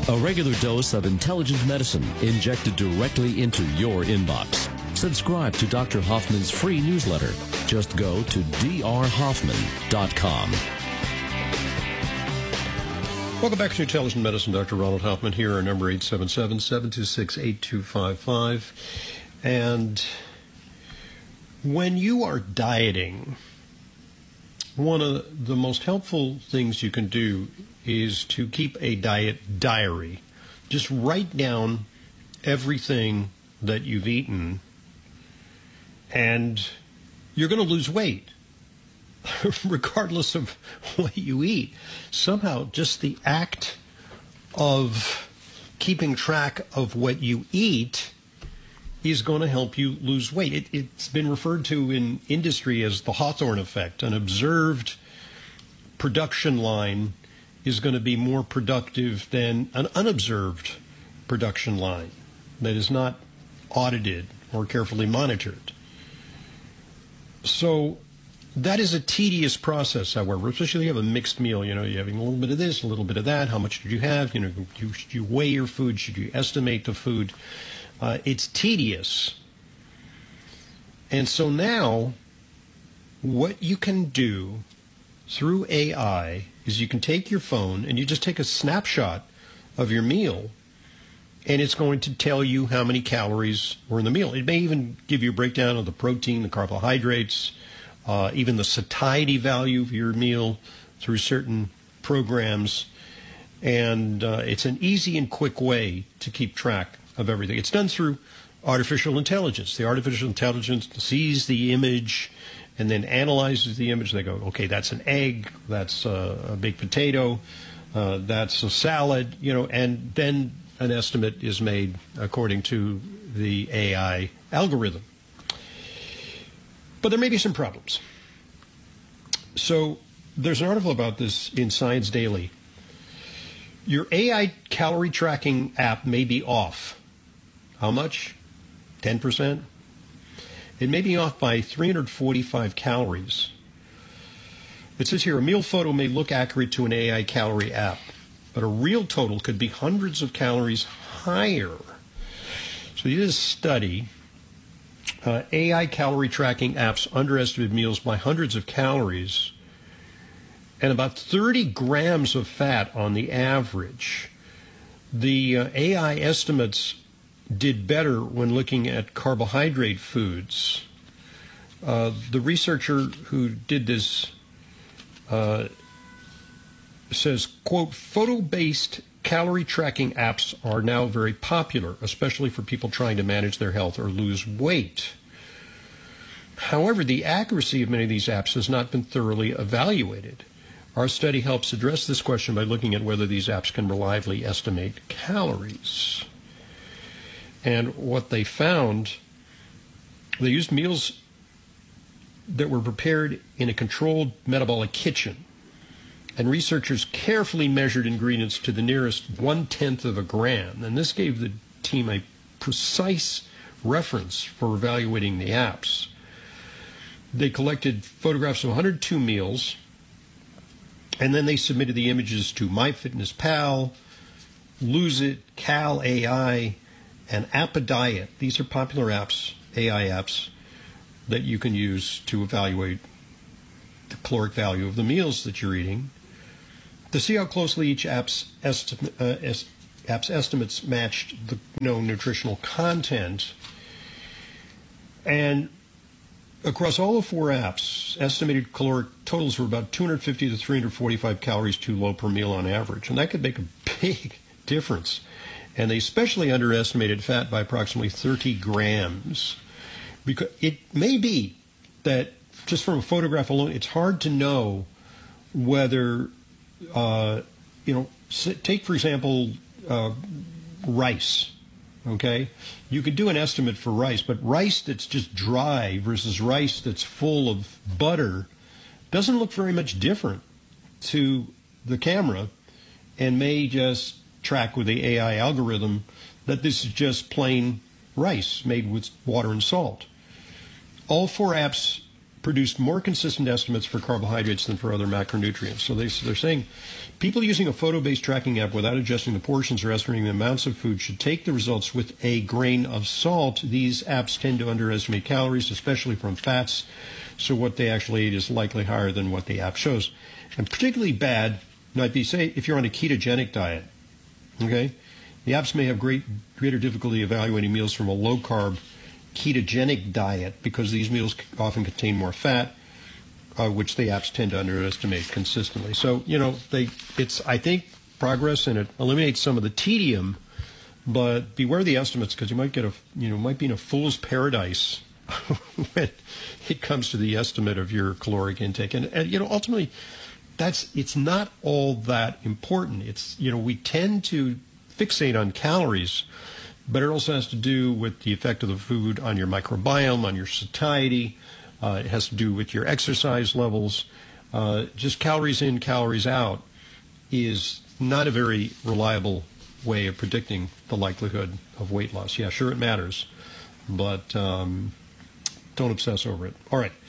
A regular dose of intelligent medicine injected directly into your inbox. Subscribe to Dr. Hoffman's free newsletter. Just go to drhoffman.com. Welcome back to Intelligent Medicine. Dr. Ronald Hoffman here. Our number 877-726-8255. And when you are dieting, one of the most helpful things you can do is to keep a diet diary. Just write down everything that you've eaten, and you're going to lose weight regardless of what you eat. Somehow, just the act of keeping track of what you eat is going to help you lose weight. It's been referred to in industry as the Hawthorne effect. An observed production line is going to be more productive than an unobserved production line that is not audited or carefully monitored. So that is a tedious process, however, especially if you have a mixed meal. You know, you're having a little bit of this, a little bit of that. How much did you have? You know, should you weigh your food? Should you estimate the food? It's tedious. And so now what you can do through AI is you can take your phone and you just take a snapshot of your meal, and it's going to tell you how many calories were in the meal. It may even give you a breakdown of the protein, the carbohydrates, even the satiety value of your meal through certain programs. And it's an easy and quick way to keep track of everything. It's done through artificial intelligence. The artificial intelligence sees the image and then analyzes the image. They go, okay, that's an egg, that's a baked potato, that's a salad, you know, and then an estimate is made according to the AI algorithm. But there may be some problems. So there's an article about this in Science Daily. Your AI calorie tracking app may be off. How much? 10%? It may be off by 345 calories. It says here, a meal photo may look accurate to an AI calorie app, but a real total could be hundreds of calories higher. So they did a study. AI calorie tracking apps underestimated meals by hundreds of calories and about 30 grams of fat on the average. The AI estimates did better when looking at carbohydrate foods. The researcher who did this says, quote, photo-based calorie tracking apps are now very popular, especially for people trying to manage their health or lose weight. However, the accuracy of many of these apps has not been thoroughly evaluated. Our study helps address this question by looking at whether these apps can reliably estimate calories. And what they found, they used meals that were prepared in a controlled metabolic kitchen. And researchers carefully measured ingredients to the nearest 1/10 of a gram. And this gave the team a precise reference for evaluating the apps. They collected photographs of 102 meals, and then they submitted the images to MyFitnessPal, Lose It, Cal AI, and Appadiet. These are popular apps, AI apps, that you can use to evaluate the caloric value of the meals that you're eating, to see how closely each app's estimates matched the known nutritional content. And across all the four apps, estimated caloric totals were about 250 to 345 calories too low per meal on average. And that could make a big difference. And they especially underestimated fat by approximately 30 grams. Because it may be that just from a photograph alone, it's hard to know whether, take, for example, rice, okay? You could do an estimate for rice, but rice that's just dry versus rice that's full of butter doesn't look very much different to the camera, and may just track with the AI algorithm that this is just plain rice made with water and salt. All four apps produced more consistent estimates for carbohydrates than for other macronutrients. So they're saying people using a photo-based tracking app without adjusting the portions or estimating the amounts of food should take the results with a grain of salt. These apps tend to underestimate calories, especially from fats, so what they actually eat is likely higher than what the app shows. And particularly bad might be, say, if you're on a ketogenic diet. Okay? The apps may have greater difficulty evaluating meals from a low-carb ketogenic diet because these meals often contain more fat, which the apps tend to underestimate consistently. So, it's, I think, progress, and it eliminates some of the tedium, but beware the estimates because you might might be in a fool's paradise when it comes to the estimate of your caloric intake. And ultimately, it's not all that important. It's, we tend to fixate on calories, but it also has to do with the effect of the food on your microbiome, on your satiety. It has to do with your exercise levels. Just calories in, calories out is not a very reliable way of predicting the likelihood of weight loss. Yeah, sure, it matters, but don't obsess over it. All right.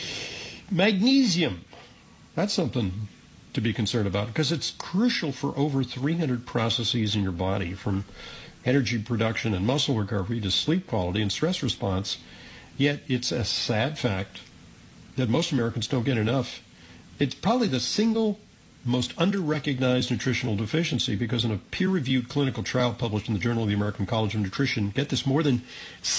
Magnesium. That's something to be concerned about because it's crucial for over 300 processes in your body, from energy production and muscle recovery to sleep quality and stress response. Yet it's a sad fact that most Americans don't get enough. It's probably the single most under-recognized nutritional deficiency because in a peer-reviewed clinical trial published in the Journal of the American College of Nutrition, get this, more than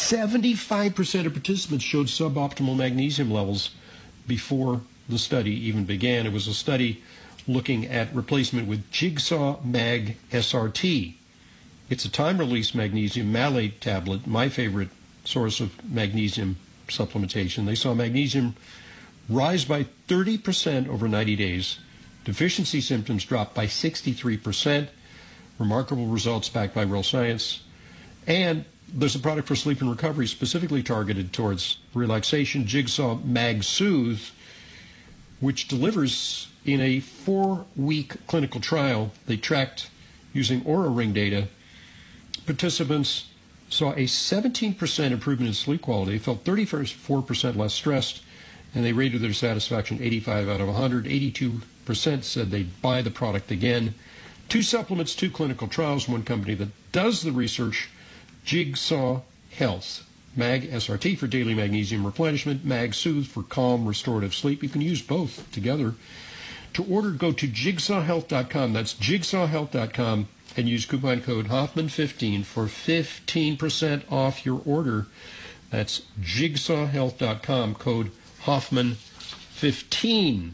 75% of participants showed suboptimal magnesium levels before the study even began. It was a study looking at replacement with Jigsaw Mag SRT. It's a time-release magnesium malate tablet, my favorite source of magnesium supplementation. They saw magnesium rise by 30% over 90 days. Deficiency symptoms dropped by 63%. Remarkable results backed by real science. And there's a product for sleep and recovery specifically targeted towards relaxation, Jigsaw Mag Soothe, which delivers in a 4-week clinical trial. They tracked using Oura Ring data. Participants saw a 17% improvement in sleep quality, felt 34% less stressed, and they rated their satisfaction 85 out of 100. 82% said they'd buy the product again. 2 supplements, 2 clinical trials, 1 company that does the research, Jigsaw Health. Mag SRT for daily magnesium replenishment, Mag Soothe for calm, restorative sleep. You can use both together. To order, go to jigsawhealth.com. That's jigsawhealth.com. And use coupon code Hoffman15 for 15% off your order. That's jigsawhealth.com, code Hoffman15.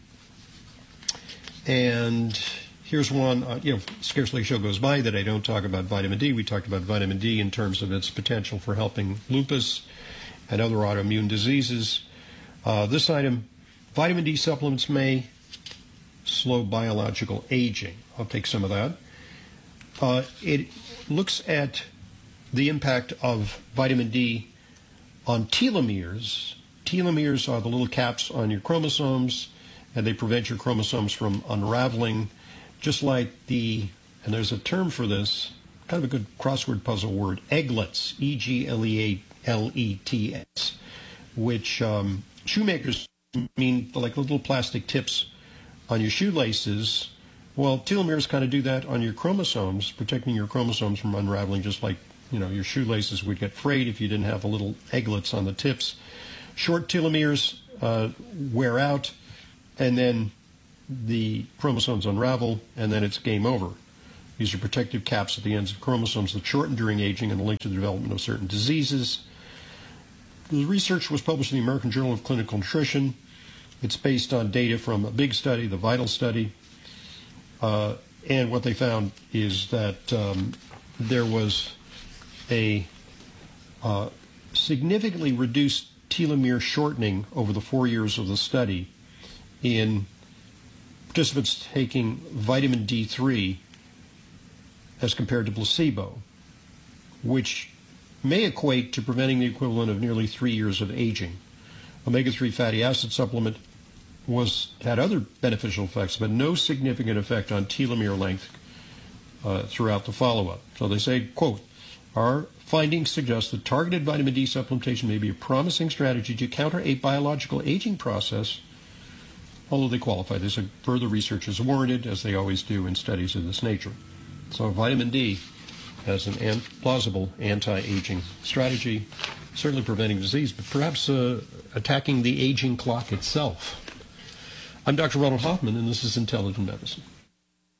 And here's one, scarcely a show goes by that I don't talk about vitamin D. We talked about vitamin D in terms of its potential for helping lupus and other autoimmune diseases. This item, vitamin D supplements may slow biological aging. I'll take some of that. It looks at the impact of vitamin D on telomeres. Telomeres are the little caps on your chromosomes, and they prevent your chromosomes from unraveling, just like and there's a term for this, kind of a good crossword puzzle word, egglets, E-G-L-E-A-L-E-T-S, which shoemakers mean like little plastic tips on your shoelaces. Well, telomeres kind of do that on your chromosomes, protecting your chromosomes from unraveling, just like, your shoelaces would get frayed if you didn't have the little egglets on the tips. Short telomeres wear out, and then the chromosomes unravel, and then it's game over. These are protective caps at the ends of chromosomes that shorten during aging and link to the development of certain diseases. The research was published in the American Journal of Clinical Nutrition. It's based on data from a big study, the VITAL study. And what they found is that there was a significantly reduced telomere shortening over the 4 years of the study in participants taking vitamin D3 as compared to placebo, which may equate to preventing the equivalent of nearly 3 years of aging. Omega-3 fatty acid supplement had other beneficial effects, but no significant effect on telomere length throughout the follow-up. So they say, quote, our Findings suggest that targeted vitamin D supplementation may be a promising strategy to counter a biological aging process, although they qualify this. Further research is warranted, as they always do in studies of this nature. So vitamin D has an plausible anti-aging strategy, certainly preventing disease, but perhaps attacking the aging clock itself. I'm Dr. Ronald Hoffman, and this is Intelligent Medicine.